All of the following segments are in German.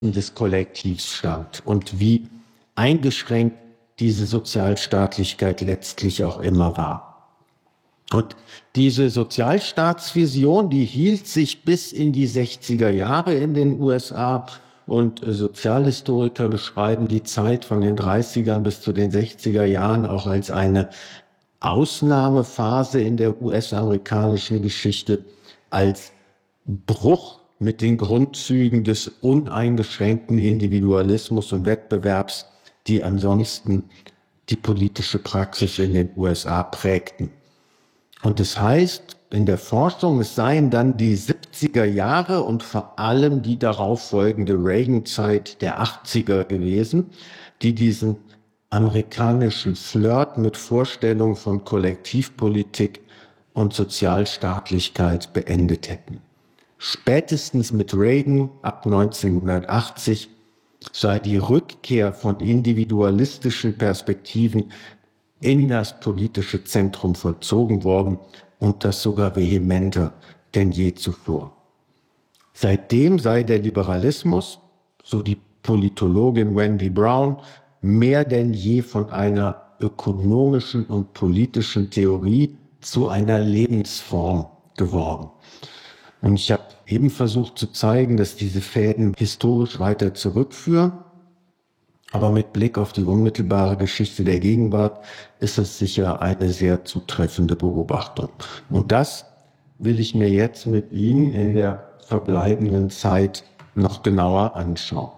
des Kollektivs stammt und wie eingeschränkt diese Sozialstaatlichkeit letztlich auch immer war. Und diese Sozialstaatsvision, die hielt sich bis in die 60er Jahre in den USA, und Sozialhistoriker beschreiben die Zeit von den 30ern bis zu den 60er Jahren auch als eine Ausnahmephase in der US-amerikanischen Geschichte, als Bruch mit den Grundzügen des uneingeschränkten Individualismus und Wettbewerbs, die ansonsten die politische Praxis in den USA prägten. Und das heißt in der Forschung, es seien dann die 70er Jahre und vor allem die darauffolgende Reagan-Zeit der 80er gewesen, die diesen amerikanischen Flirt mit Vorstellungen von Kollektivpolitik und Sozialstaatlichkeit beendet hätten. Spätestens mit Reagan ab 1980 sei die Rückkehr von individualistischen Perspektiven in das politische Zentrum vollzogen worden, und das sogar vehementer denn je zuvor. Seitdem sei der Liberalismus, so die Politologin Wendy Brown, mehr denn je von einer ökonomischen und politischen Theorie zu einer Lebensform geworden. Und ich habe eben versucht zu zeigen, dass diese Fäden historisch weiter zurückführen. Aber mit Blick auf die unmittelbare Geschichte der Gegenwart ist es sicher eine sehr zutreffende Beobachtung. Und das will ich mir jetzt mit Ihnen in der verbleibenden Zeit noch genauer anschauen.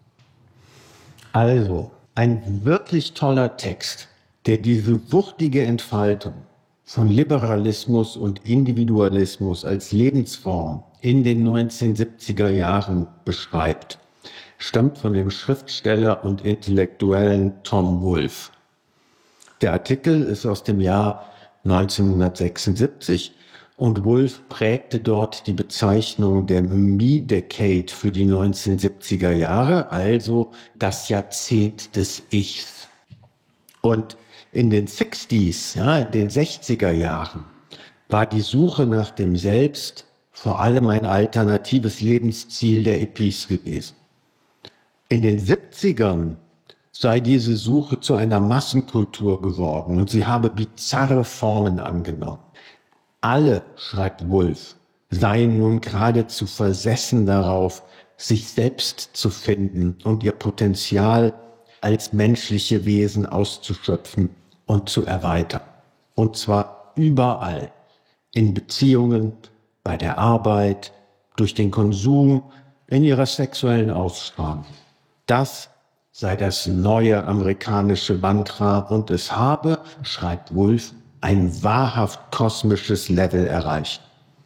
Also, ein wirklich toller Text, der diese wuchtige Entfaltung von Liberalismus und Individualismus als Lebensform in den 1970er Jahren beschreibt, stammt von dem Schriftsteller und Intellektuellen Tom Wolfe. Der Artikel ist aus dem Jahr 1976 und Wolfe prägte dort die Bezeichnung der Me-Decade für die 1970er Jahre, also das Jahrzehnt des Ichs. Und in den 60s, in den 60er Jahren, war die Suche nach dem Selbst vor allem ein alternatives Lebensziel der Hippies gewesen. In den 70ern sei diese Suche zu einer Massenkultur geworden und sie habe bizarre Formen angenommen. Alle, schreibt Wolfe, seien nun geradezu versessen darauf, sich selbst zu finden und ihr Potenzial als menschliche Wesen auszuschöpfen und zu erweitern. Und zwar überall, in Beziehungen, bei der Arbeit, durch den Konsum, in ihrer sexuellen Ausstrahlung. Das sei das neue amerikanische Mantra und es habe, schreibt Wolfe, ein wahrhaft kosmisches Level erreicht.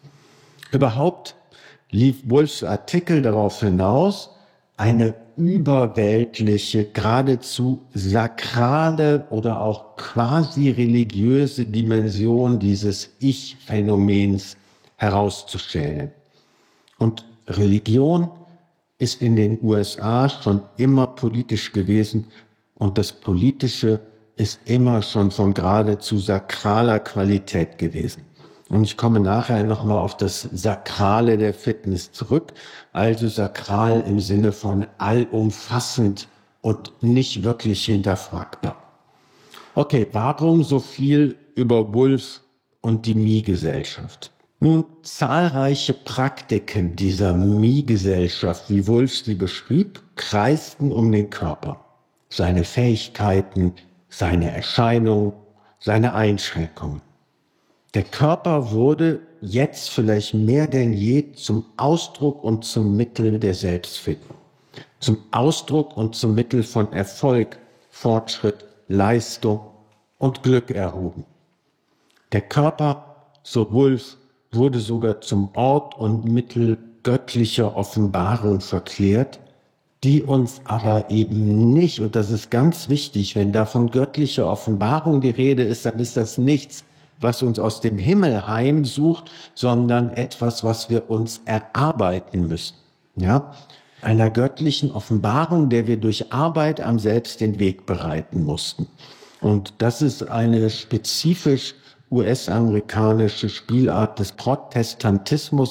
Überhaupt lief Wolfes Artikel darauf hinaus, eine überweltliche, geradezu sakrale oder auch quasi religiöse Dimension dieses Ich-Phänomens herauszustellen. Und Religion ist in den USA schon immer politisch gewesen und das Politische ist immer schon von geradezu sakraler Qualität gewesen. Und ich komme nachher nochmal auf das Sakrale der Fitness zurück, also sakral im Sinne von allumfassend und nicht wirklich hinterfragbar. Okay, warum so viel über Wolfe und die Me-Gesellschaft? Nun, zahlreiche Praktiken dieser Me-Gesellschaft, wie Wolfe sie beschrieb, kreisten um den Körper, seine Fähigkeiten, seine Erscheinung, seine Einschränkungen. Der Körper wurde jetzt vielleicht mehr denn je zum Ausdruck und zum Mittel der Selbstfindung, zum Ausdruck und zum Mittel von Erfolg, Fortschritt, Leistung und Glück erhoben. Der Körper, so Wolfe, wurde sogar zum Ort und Mittel göttlicher Offenbarung verklärt, die uns aber eben nicht, und das ist ganz wichtig, wenn da von göttlicher Offenbarung die Rede ist, dann ist das nichts, was uns aus dem Himmel heimsucht, sondern etwas, was wir uns erarbeiten müssen. Ja? Einer göttlichen Offenbarung, der wir durch Arbeit am Selbst den Weg bereiten mussten. Und das ist eine spezifisch US-amerikanische Spielart des Protestantismus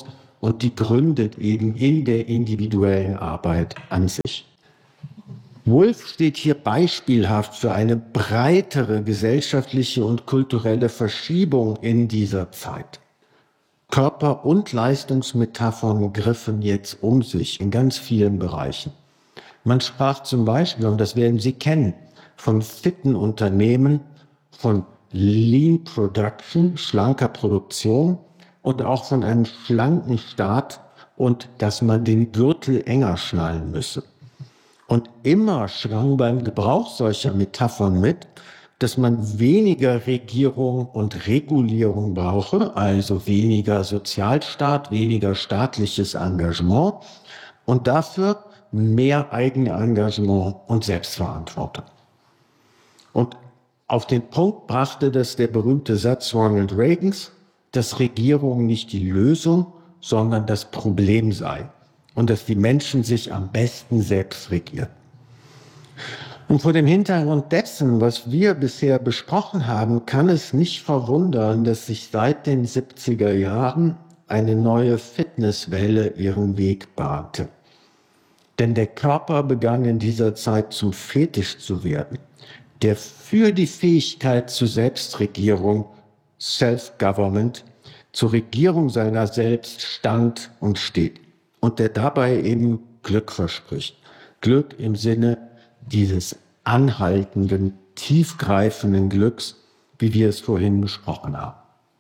und die gründet eben in der individuellen Arbeit an sich. Wolf steht hier beispielhaft für eine breitere gesellschaftliche und kulturelle Verschiebung in dieser Zeit. Körper- und Leistungsmetaphern griffen jetzt um sich in ganz vielen Bereichen. Man sprach zum Beispiel, und das werden Sie kennen, von fitten Unternehmen, von Lean Production, schlanker Produktion und auch von einem schlanken Staat und dass man den Gürtel enger schnallen müsse. Und immer schwang beim Gebrauch solcher Metaphern mit, dass man weniger Regierung und Regulierung brauche, also weniger Sozialstaat, weniger staatliches Engagement und dafür mehr Eigenengagement und Selbstverantwortung. Und auf den Punkt brachte das der berühmte Satz Ronald Reagans, dass Regierung nicht die Lösung, sondern das Problem sei und dass die Menschen sich am besten selbst regieren. Und vor dem Hintergrund dessen, was wir bisher besprochen haben, kann es nicht verwundern, dass sich seit den 70er Jahren eine neue Fitnesswelle ihren Weg bahnte. Denn der Körper begann in dieser Zeit zum Fetisch zu werden, der für die Fähigkeit zur Selbstregierung, Self-Government, zur Regierung seiner selbst stand und steht und der dabei eben Glück verspricht. Glück im Sinne dieses anhaltenden, tiefgreifenden Glücks, wie wir es vorhin besprochen haben.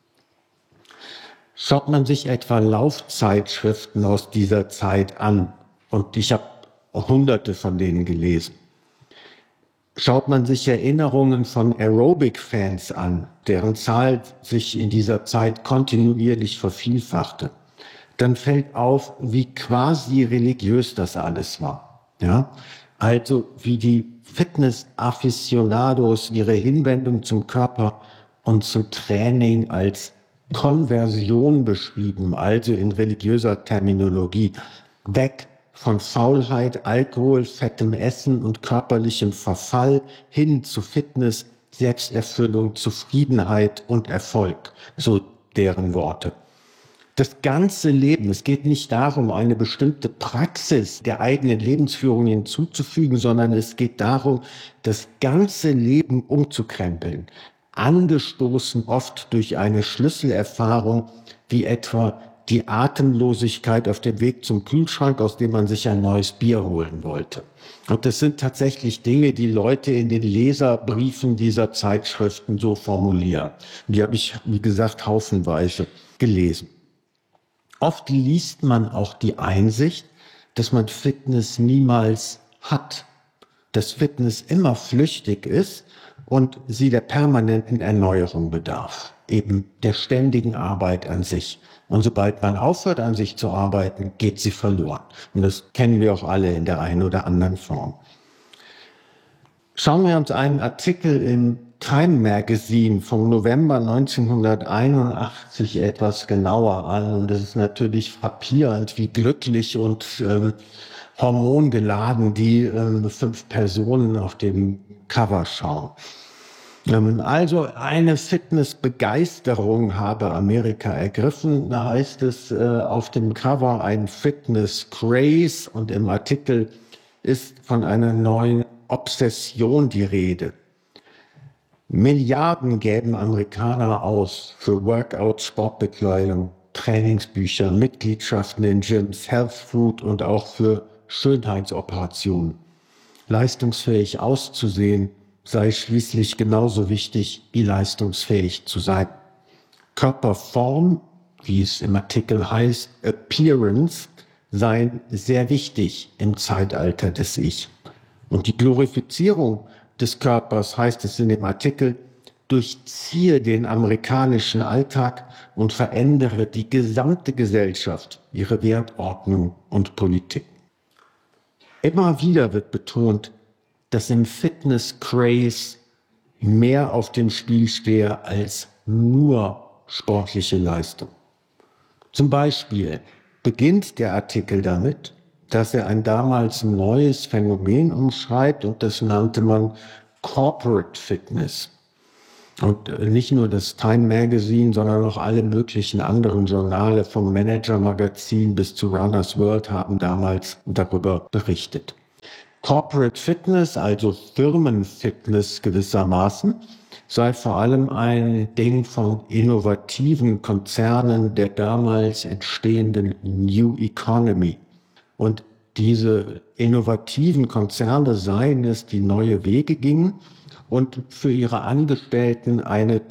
Schaut man sich etwa Laufzeitschriften aus dieser Zeit an, und ich habe hunderte von denen gelesen, schaut man sich Erinnerungen von Aerobic-Fans an, deren Zahl sich in dieser Zeit kontinuierlich vervielfachte, dann fällt auf, wie quasi religiös das alles war. Ja? Also wie die Fitness-Aficionados ihre Hinwendung zum Körper und zum Training als Konversion beschrieben, also in religiöser Terminologie, weg von Faulheit, Alkohol, fettem Essen und körperlichem Verfall hin zu Fitness, Selbsterfüllung, Zufriedenheit und Erfolg, so deren Worte. Das ganze Leben, es geht nicht darum, eine bestimmte Praxis der eigenen Lebensführung hinzuzufügen, sondern es geht darum, das ganze Leben umzukrempeln, angestoßen oft durch eine Schlüsselerfahrung, wie etwa die Atemlosigkeit auf dem Weg zum Kühlschrank, aus dem man sich ein neues Bier holen wollte. Und das sind tatsächlich Dinge, die Leute in den Leserbriefen dieser Zeitschriften so formulieren. Die habe ich, wie gesagt, haufenweise gelesen. Oft liest man auch die Einsicht, dass man Fitness niemals hat, dass Fitness immer flüchtig ist und sie der permanenten Erneuerung bedarf, eben der ständigen Arbeit an sich. Und sobald man aufhört, an sich zu arbeiten, geht sie verloren. Und das kennen wir auch alle in der einen oder anderen Form. Schauen wir uns einen Artikel im Time Magazine vom November 1981 etwas genauer an. Und das ist natürlich frappierend, wie glücklich und hormongeladen die 5 Personen auf dem Cover schauen. Also eine Fitnessbegeisterung habe Amerika ergriffen. Da heißt es auf dem Cover ein Fitness Craze und im Artikel ist von einer neuen Obsession die Rede. Milliarden gäben Amerikaner aus für Workouts, Sportbekleidung, Trainingsbücher, Mitgliedschaften in Gyms, Health Food und auch für Schönheitsoperationen. Leistungsfähig auszusehen sei schließlich genauso wichtig wie leistungsfähig zu sein. Körperform, wie es im Artikel heißt, Appearance, sei sehr wichtig im Zeitalter des Ich. Und die Glorifizierung des Körpers, heißt es in dem Artikel, durchziehe den amerikanischen Alltag und verändere die gesamte Gesellschaft, ihre Wertordnung und Politik. Immer wieder wird betont, dass im Fitness-Craze mehr auf dem Spiel stehe als nur sportliche Leistung. Zum Beispiel beginnt der Artikel damit, dass er ein damals neues Phänomen umschreibt und das nannte man Corporate Fitness. Und nicht nur das Time Magazine, sondern auch alle möglichen anderen Journale, vom Manager Magazin bis zu Runner's World, haben damals darüber berichtet. Corporate Fitness, also Firmenfitness gewissermaßen, sei vor allem ein Ding von innovativen Konzernen der damals entstehenden New Economy. Und diese innovativen Konzerne seien es, die neue Wege gingen und für ihre Angestellten eine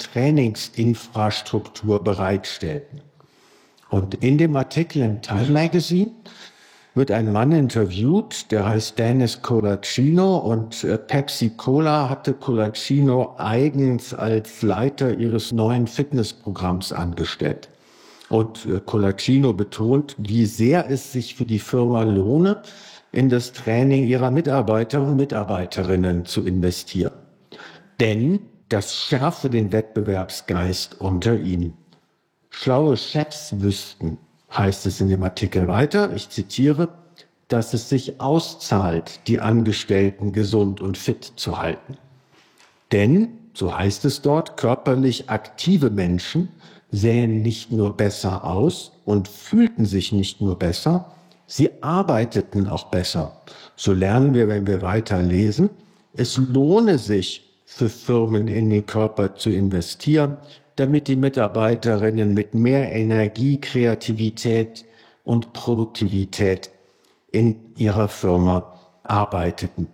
Trainingsinfrastruktur bereitstellten. Und in dem Artikel im Time Magazine wird ein Mann interviewt, der heißt Dennis Colacino, und Pepsi Cola hatte Colacino eigens als Leiter ihres neuen Fitnessprogramms angestellt. Und Colacino betont, wie sehr es sich für die Firma lohne, in das Training ihrer Mitarbeiter und Mitarbeiterinnen zu investieren. Denn das schärfe den Wettbewerbsgeist unter ihnen. Schlaue Chefs wüssten, heißt es in dem Artikel weiter, ich zitiere, dass es sich auszahlt, die Angestellten gesund und fit zu halten. Denn, so heißt es dort, körperlich aktive Menschen sähen nicht nur besser aus und fühlten sich nicht nur besser, sie arbeiteten auch besser. So lernen wir, wenn wir weiter lesen, es lohne sich für Firmen in den Körper zu investieren, damit die Mitarbeiterinnen mit mehr Energie, Kreativität und Produktivität in ihrer Firma arbeiteten.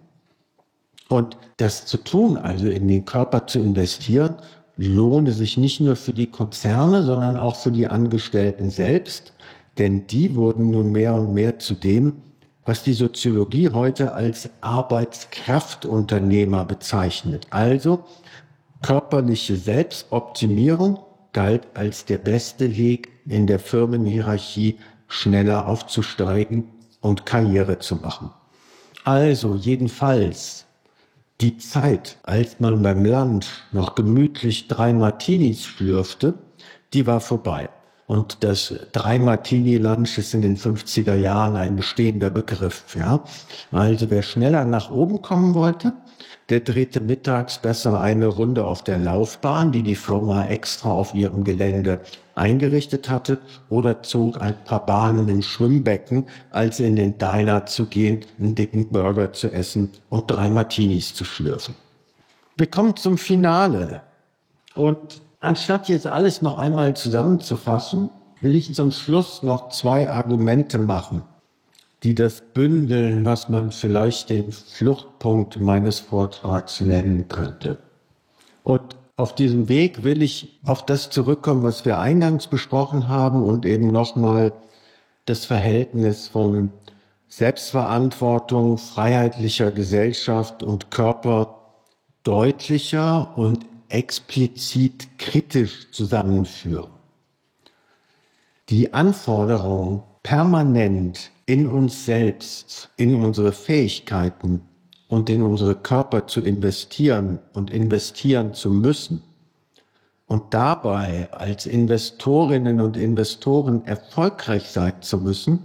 Und das zu tun, also in den Körper zu investieren, lohne sich nicht nur für die Konzerne, sondern auch für die Angestellten selbst, denn die wurden nun mehr und mehr zu dem, was die Soziologie heute als Arbeitskraftunternehmer bezeichnet. Also körperliche Selbstoptimierung galt als der beste Weg, in der Firmenhierarchie schneller aufzusteigen und Karriere zu machen. Also jedenfalls die Zeit, als man beim Lunch noch gemütlich 3 Martinis schlürfte, die war vorbei. Und das 3-Martini-Lunch ist in den 50er Jahren ein bestehender Begriff. Ja? Also wer schneller nach oben kommen wollte, der drehte mittags besser eine Runde auf der Laufbahn, die die Firma extra auf ihrem Gelände eingerichtet hatte, oder zog ein paar Bahnen im Schwimmbecken, als in den Diner zu gehen, einen dicken Burger zu essen und 3 Martinis zu schlürfen. Wir kommen zum Finale. Und anstatt jetzt alles noch einmal zusammenzufassen, will ich zum Schluss noch 2 Argumente machen, die das bündeln, was man vielleicht den Fluchtpunkt meines Vortrags nennen könnte. Und auf diesem Weg will ich auf das zurückkommen, was wir eingangs besprochen haben, und eben nochmal das Verhältnis von Selbstverantwortung, freiheitlicher Gesellschaft und Körper deutlicher und explizit kritisch zusammenführen. Die Anforderung, permanent in uns selbst, in unsere Fähigkeiten und in unsere Körper zu investieren und investieren zu müssen und dabei als Investorinnen und Investoren erfolgreich sein zu müssen,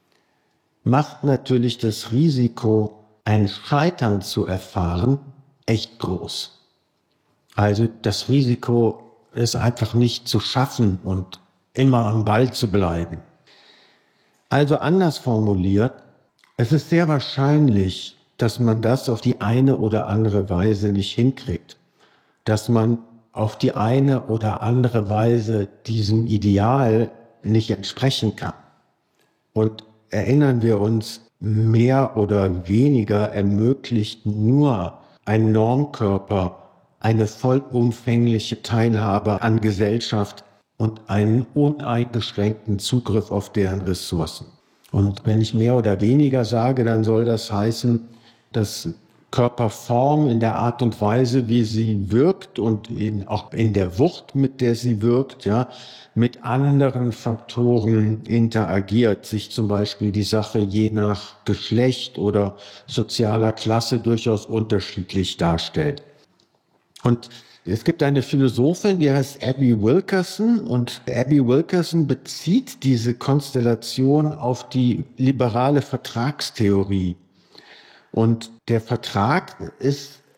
macht natürlich das Risiko, ein Scheitern zu erfahren, echt groß. Also das Risiko ist einfach nicht zu schaffen und immer am Ball zu bleiben. Also anders formuliert, es ist sehr wahrscheinlich, dass man das auf die eine oder andere Weise nicht hinkriegt, dass man auf die eine oder andere Weise diesem Ideal nicht entsprechen kann. Und erinnern wir uns, mehr oder weniger ermöglicht nur ein Normkörper eine vollumfängliche Teilhabe an Gesellschaft und einen uneingeschränkten Zugriff auf deren Ressourcen. Und wenn ich mehr oder weniger sage, dann soll das heißen, dass Körperform in der Art und Weise, wie sie wirkt und eben auch in der Wucht, mit der sie wirkt, ja, mit anderen Faktoren interagiert, sich zum Beispiel die Sache je nach Geschlecht oder sozialer Klasse durchaus unterschiedlich darstellt. Und es gibt eine Philosophin, die heißt Abby Wilkerson, und Abby Wilkerson bezieht diese Konstellation auf die liberale Vertragstheorie. Und der Vertrag ist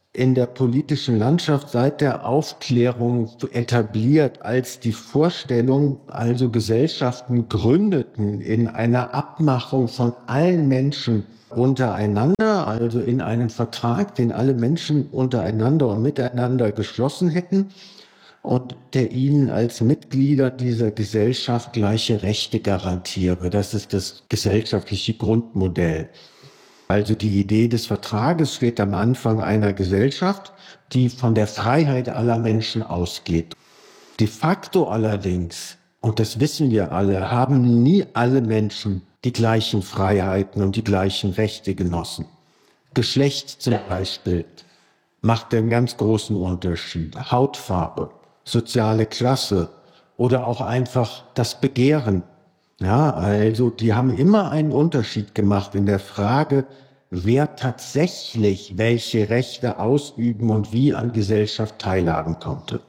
in der politischen Landschaft seit der Aufklärung etabliert als die Vorstellung, also Gesellschaften gründeten in einer Abmachung von allen Menschen untereinander, also in einem Vertrag, den alle Menschen untereinander und miteinander geschlossen hätten und der ihnen als Mitglieder dieser Gesellschaft gleiche Rechte garantiere. Das ist das gesellschaftliche Grundmodell. Also die Idee des Vertrages steht am Anfang einer Gesellschaft, die von der Freiheit aller Menschen ausgeht. De facto allerdings, und das wissen wir alle, haben nie alle Menschen die gleichen Freiheiten und die gleichen Rechte genossen. Geschlecht zum Beispiel macht einen ganz großen Unterschied. Hautfarbe, soziale Klasse oder auch einfach das Begehren. Ja, also die haben immer einen Unterschied gemacht in der Frage, wer tatsächlich welche Rechte ausüben und wie an Gesellschaft teilhaben konnte.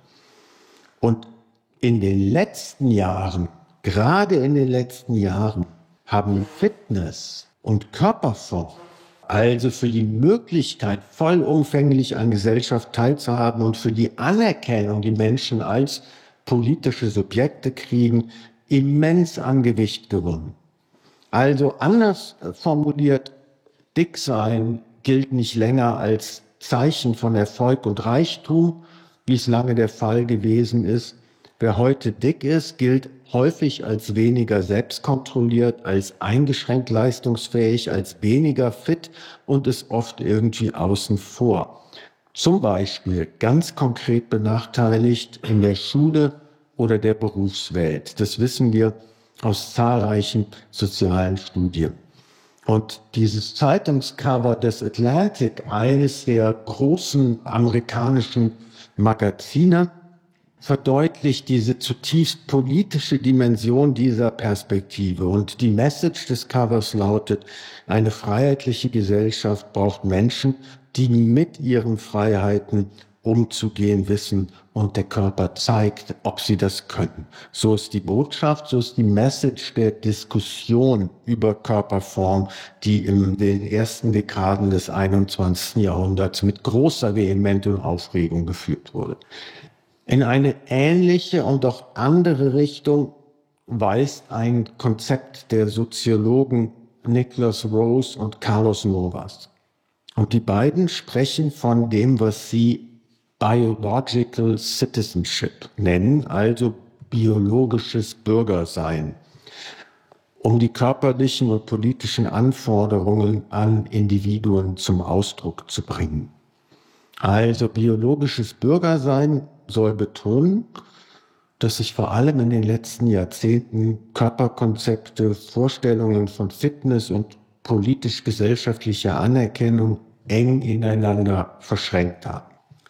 Und in den letzten Jahren, gerade in den letzten Jahren, haben Fitness und Körperform, also für die Möglichkeit, vollumfänglich an Gesellschaft teilzuhaben und für die Anerkennung, die Menschen als politische Subjekte kriegen, immens an Gewicht gewonnen. Also anders formuliert, dick sein gilt nicht länger als Zeichen von Erfolg und Reichtum, wie es lange der Fall gewesen ist. Wer heute dick ist, gilt häufig als weniger selbstkontrolliert, als eingeschränkt leistungsfähig, als weniger fit und ist oft irgendwie außen vor. Zum Beispiel ganz konkret benachteiligt in der Schule oder der Berufswelt. Das wissen wir aus zahlreichen sozialen Studien. Und dieses Zeitungscover des Atlantic, eines der großen amerikanischen Magazine, verdeutlicht diese zutiefst politische Dimension dieser Perspektive. Und die Message des Covers lautet, eine freiheitliche Gesellschaft braucht Menschen, die mit ihren Freiheiten umzugehen wissen und der Körper zeigt, ob sie das können. So ist die Botschaft, so ist die Message der Diskussion über Körperform, die in den ersten Dekaden des 21. Jahrhunderts mit großer Vehemenz und Aufregung geführt wurde. In eine ähnliche und auch andere Richtung weist ein Konzept der Soziologen Nicholas Rose und Carlos Novas. Und die beiden sprechen von dem, was sie Biological Citizenship nennen, also biologisches Bürgersein, um die körperlichen und politischen Anforderungen an Individuen zum Ausdruck zu bringen. Also biologisches Bürgersein soll betonen, dass sich vor allem in den letzten Jahrzehnten Körperkonzepte, Vorstellungen von Fitness und politisch-gesellschaftlicher Anerkennung eng ineinander verschränkt haben.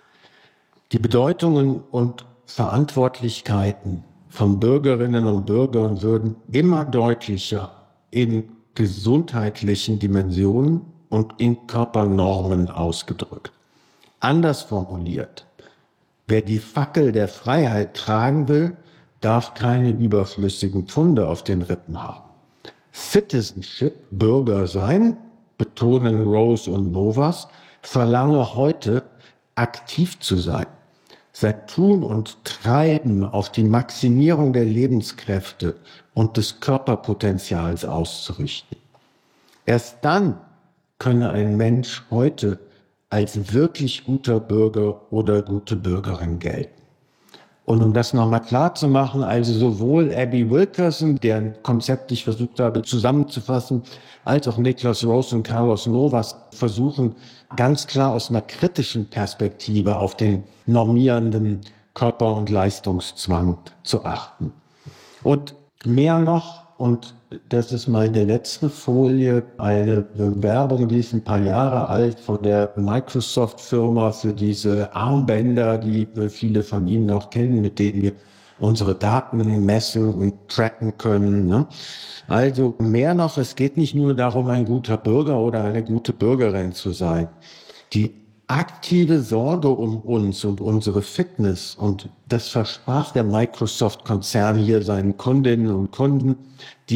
Die Bedeutungen und Verantwortlichkeiten von Bürgerinnen und Bürgern würden immer deutlicher in gesundheitlichen Dimensionen und in Körpernormen ausgedrückt. Anders formuliert, wer die Fackel der Freiheit tragen will, darf keine überflüssigen Pfunde auf den Rippen haben. Citizenship, Bürger sein, betonen Rose und Novas, verlange heute aktiv zu sein, sein Tun und Treiben auf die Maximierung der Lebenskräfte und des Körperpotenzials auszurichten. Erst dann könne ein Mensch heute als wirklich guter Bürger oder gute Bürgerin gelten. Und um das nochmal klar zu machen, also sowohl Abby Wilkerson, deren Konzept ich versucht habe zusammenzufassen, als auch Nicholas Rose und Carlos Novas versuchen ganz klar aus einer kritischen Perspektive auf den normierenden Körper- und Leistungszwang zu achten. Und mehr noch, und das ist meine letzte Folie, eine Werbung, die ist ein paar Jahre alt, von der Microsoft-Firma für diese Armbänder, die viele von Ihnen noch kennen, mit denen wir unsere Daten messen und tracken können. Ne? Also mehr noch, es geht nicht nur darum, ein guter Bürger oder eine gute Bürgerin zu sein. Die aktive Sorge um uns und unsere Fitness, und das versprach der Microsoft-Konzern hier seinen Kundinnen und Kunden, die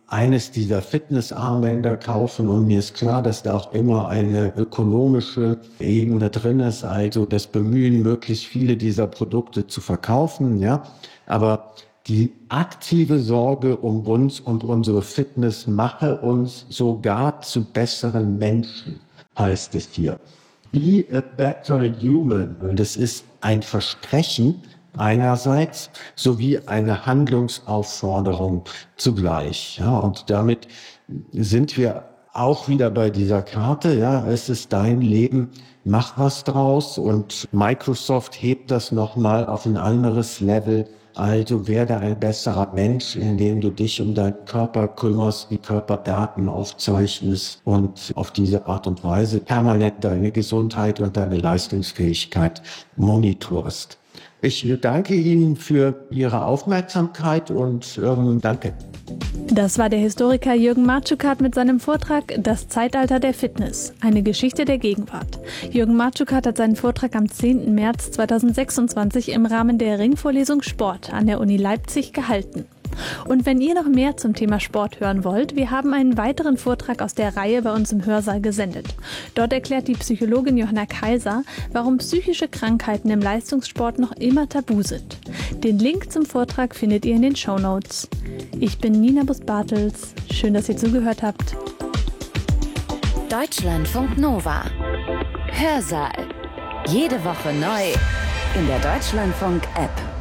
eines dieser Fitnessarmbänder kaufen und mir ist klar, dass da auch immer eine ökonomische Ebene drin ist, also das Bemühen, möglichst viele dieser Produkte zu verkaufen, ja. Aber die aktive Sorge um uns und unsere Fitness mache uns sogar zu besseren Menschen, heißt es hier. Be a better human. Und das ist ein Versprechen einerseits sowie eine Handlungsaufforderung zugleich. Ja, und damit sind wir auch wieder bei dieser Karte. Ja, es ist dein Leben, mach was draus. Und Microsoft hebt das nochmal auf ein anderes Level. Also werde ein besserer Mensch, indem du dich um deinen Körper kümmerst, die Körperdaten aufzeichnest und auf diese Art und Weise permanent deine Gesundheit und deine Leistungsfähigkeit monitorst. Ich danke Ihnen für Ihre Aufmerksamkeit und danke. Das war der Historiker Jürgen Marczukat mit seinem Vortrag Das Zeitalter der Fitness, eine Geschichte der Gegenwart. Jürgen Marczukat hat seinen Vortrag am 10. März 2026 im Rahmen der Ringvorlesung Sport an der Uni Leipzig gehalten. Und wenn ihr noch mehr zum Thema Sport hören wollt, wir haben einen weiteren Vortrag aus der Reihe bei uns im Hörsaal gesendet. Dort erklärt die Psychologin Johanna Kaiser, warum psychische Krankheiten im Leistungssport noch immer tabu sind. Den Link zum Vortrag findet ihr in den Shownotes. Ich bin Nina Bus-Bartels. Schön, dass ihr zugehört habt. Deutschlandfunk Nova. Hörsaal. Jede Woche neu in der Deutschlandfunk-App.